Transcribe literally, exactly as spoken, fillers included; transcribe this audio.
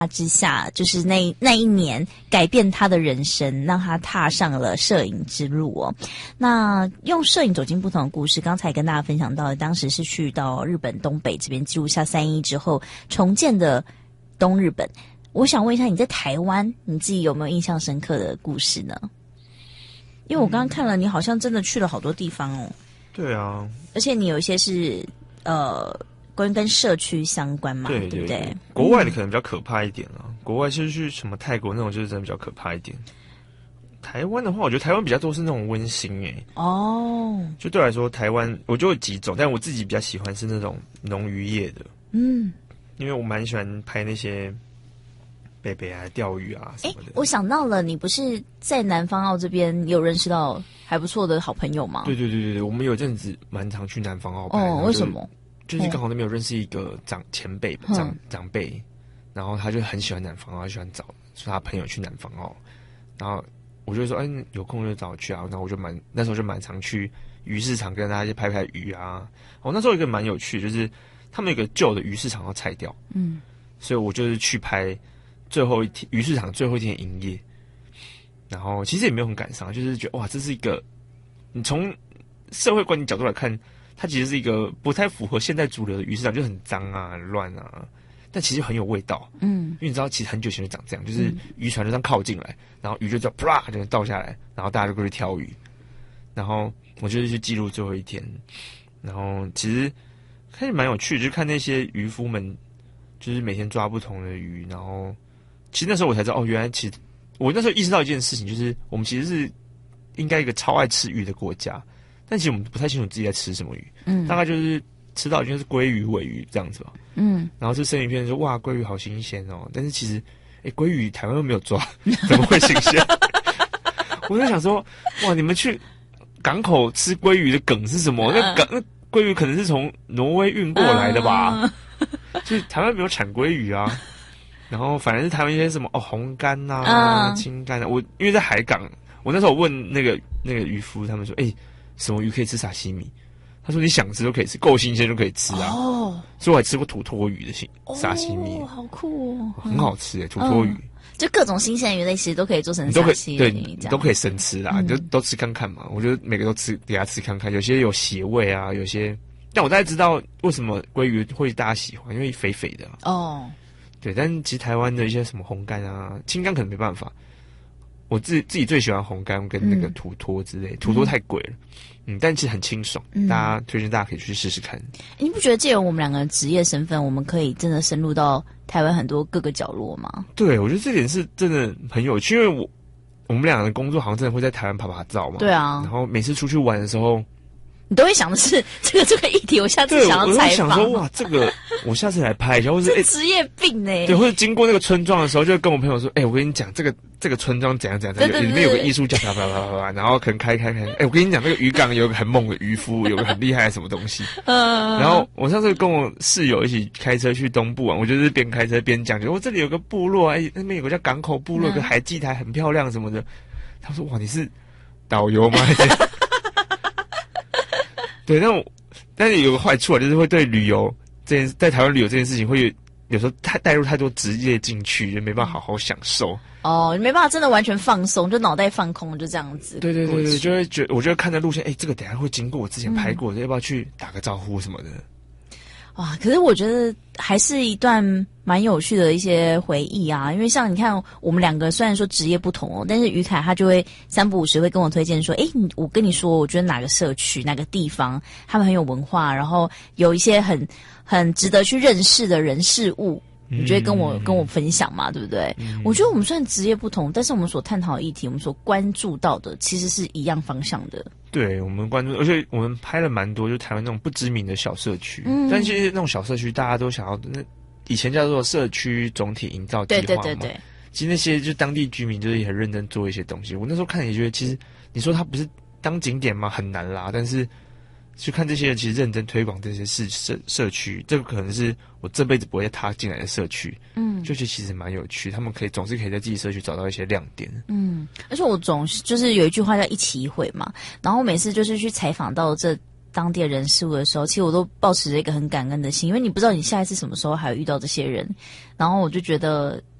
之下，就是那那一年改变他的人生，让他踏上了摄影之路哦。那用摄影走进不同的故事，刚才跟大家分享到，当时是去到日本东北这边记录下三一之后重建的东日本。我想问一下，你在台湾你自己有没有印象深刻的故事呢？因为我刚刚看了，你好像真的去了好多地方哦。 对啊， 而且你有一些是呃。跟跟社区相关嘛， 对对不对？ 国外的可能比较可怕一点啊，嗯、国外就是去什么泰国那种，就是真的比较可怕一点。台湾的话，我觉得台湾比较多是那种温馨诶、欸。哦，就对我来说，台湾我就有几种，但我自己比较喜欢是那种农渔业的。嗯，因为我蛮喜欢拍那些北北啊、钓鱼啊什么的。 我想到了，你不是在南方澳这边有认识到还不错的好朋友吗？ 对对对对对，我们有阵子蛮常去南方澳拍。 哦，为什么？ 就是刚好那边有认识一个长前辈长长辈，然后他就很喜欢南方澳，喜欢找说他朋友去南方澳，然后我就说，哎，有空就找我去啊。然后我就蛮那时候就蛮常去鱼市场跟大家去拍拍鱼啊。哦，那时候有一个蛮有趣的，就是他们有个旧的鱼市场要拆掉，嗯，所以我就是去拍最后一天鱼市场最后一天营业，然后其实也没有很感伤，就是觉得哇，这是一个你从社会观念角度来看。它其实是一个不太符合现代主流的鱼市场，就很脏啊、很乱啊，但其实很有味道。嗯，因为你知道，其实很久前就长这样，就是渔船就这样靠近来，然后鱼就这样啪就倒下来，然后大家就过去挑鱼。然后我就是去记录最后一天，然后其实还是蛮有趣的，就看那些渔夫们，就是每天抓不同的鱼，然后其实那时候我才知道，哦，原来其实我那时候意识到一件事情，就是我们其实是应该一个超爱吃鱼的国家。但其实我们不太清楚自己在吃什么鱼，嗯，大概就是吃到就是鲑鱼、鲔鱼这样子吧，嗯，然后吃生鱼片说哇鲑鱼好新鲜哦，但是其实哎鲑鱼台湾又没有抓，怎么会新鲜？我就想说哇你们去港口吃鲑鱼的梗是什么？那港那鲑鱼可能是从挪威运过来的吧？就是台湾没有产鲑鱼啊，然后反正是台湾一些什么哦红干啊、青干啊，我因为在海港，我那时候问那个那个渔夫，他们说哎。什么鱼可以吃沙西米？他说你想吃都可以吃，够新鲜就可以吃啊。哦，所以我还吃过土托鱼的沙西米， 哦，好酷哦， 很好吃诶，土托鱼、嗯。 就各种新鲜鱼类其实都可以做成沙西米， 对，你都可以生吃啦，你、嗯、就都吃看看嘛。我觉得每个都吃，给他吃看看。有些有血味啊，有些，但我大概知道为什么鲑鱼会大家喜欢，因为肥肥的、啊。哦，对，但其实台湾的一些什么红干啊、青干可能没办法。我自己自己最喜欢红干跟那个土托之类，嗯、土托太贵了，嗯，但其实很清爽，嗯、大家推荐大家可以去试试看。 你不觉得借由我们两个职业身份，我们可以真的深入到台湾很多各个角落吗？ 对，我觉得这点是真的很有趣，因为我我们两个的工作好像真的会在台湾拍拍照嘛， 对啊， 然后每次出去玩的时候。 你都会想的是这个这个议题，我下次想要采访。 我会想说，哇，这个我下次来拍一下，或者是职业病呢、欸？ 对，或者经过那个村庄的时候，就会跟我朋友说，哎、欸，我跟你讲，这个这个村庄怎样怎样，怎样，里面有个艺术家，啪啪啪啪啪，然后可能开开开，哎、欸，我跟你讲，那个渔港有个很猛的渔夫，有个很厉害的什么东西。嗯。然后我上次跟我室友一起开车去东部玩，我就是边开车边讲，就我这里有个部落，哎、欸，那边有个叫港口部落，有个海祭台很漂亮什么的。他说，哇，你是导游吗？对，但我但是有个坏处啊，就是会对旅游这件在台湾旅游这件事情，会有有时候太带入太多职业进去，就没办法好好享受。 哦，你没办法真的完全放松，就脑袋放空，就这样子。 对对对对，就会觉得，我就会看着路线，哎，这个等一下会经过我之前拍过的，嗯、要不要去打个招呼什么的？ 哇，可是我觉得还是一段蛮有趣的一些回忆啊，因为像你看，我们两个虽然说职业不同哦，但是于凯他就会三不五时会跟我推荐说，诶，我跟你说，我觉得哪个社区、哪个地方他们很有文化，然后有一些很很值得去认识的人事物。你就会跟我、嗯、跟我分享嘛，对不对？嗯、我觉得我们虽然职业不同，但是我们所探讨的议题，我们所关注到的，其实是一样方向的。 对，我们关注，而且我们拍了蛮多，就台湾那种不知名的小社区。嗯，但其实那种小社区，大家都想要，那以前叫做社区总体营造计划嘛。对对对对。其实那些就当地居民就是也很认真做一些东西。我那时候看也觉得，其实你说它不是当景点吗？很难啦，但是。去看这些人其实认真推广这些社社社区，这个可能是我这辈子不会踏进来的社区，嗯，就觉得其实蛮有趣，他们可以总是可以在自己社区找到一些亮点，嗯， 而且我总是就是有一句话叫一期一会嘛，然后每次就是去采访到这当地的人事物的时候，其实我都抱持着一个很感恩的心，因为你不知道你下一次什么时候还会遇到这些人。然后我就觉得